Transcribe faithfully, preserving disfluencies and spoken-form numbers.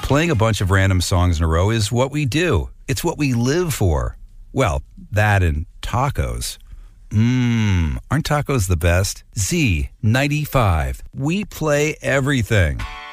Playing a bunch of random songs in a row is what we do. It's what we live for. Well, that and tacos. Mmm, aren't tacos the best? Z ninety-five. We play everything.